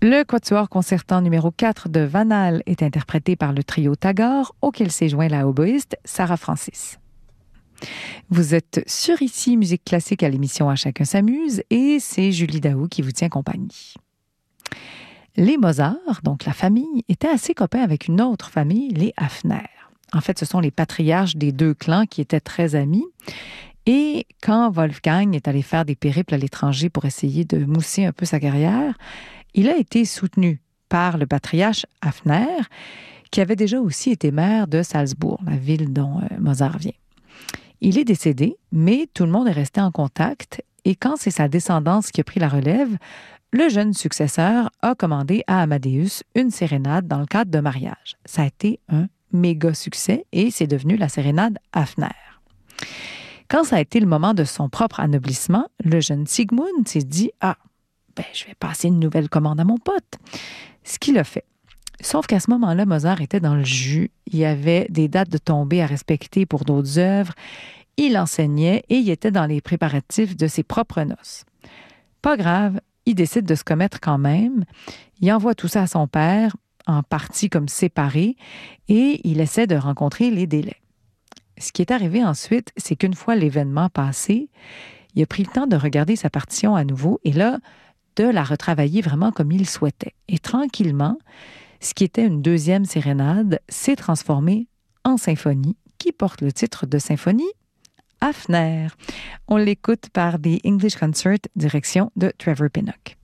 Le quatuor concertant numéro 4 de Van Hal est interprété par le trio Tagore, auquel s'est joint la oboïste Sarah Francis. Vous êtes sur Ici Musique classique à l'émission À chacun s'amuse et c'est Julie Daou qui vous tient compagnie. Les Mozart, donc la famille, étaient assez copains avec une autre famille, les Hafner. En fait, ce sont les patriarches des deux clans qui étaient très amis. Et quand Wolfgang est allé faire des périples à l'étranger pour essayer de mousser un peu sa carrière, il a été soutenu par le patriarche Hafner, qui avait déjà aussi été maire de Salzbourg, la ville dont Mozart vient. Il est décédé, mais tout le monde est resté en contact, et quand c'est sa descendance qui a pris la relève, le jeune successeur a commandé à Amadeus une sérénade dans le cadre d'un mariage. Ça a été un méga succès et c'est devenu la sérénade Hafner. Quand ça a été le moment de son propre anoblissement, le jeune Sigmund s'est dit « Ah, je vais passer une nouvelle commande à mon pote. » Ce qu'il a fait. Sauf qu'à ce moment-là, Mozart était dans le jus. Il y avait des dates de tombée à respecter pour d'autres œuvres. Il enseignait et il était dans les préparatifs de ses propres noces. Pas grave, il décide de se commettre quand même. Il envoie tout ça à son père, en partie comme séparé, et il essaie de rencontrer les délais. Ce qui est arrivé ensuite, c'est qu'une fois l'événement passé, il a pris le temps de regarder sa partition à nouveau et là, de la retravailler vraiment comme il souhaitait. Et tranquillement, ce qui était une deuxième sérénade s'est transformé en symphonie qui porte le titre de symphonie Hafner. On l'écoute par The English Concert, direction de Trevor Pinnock.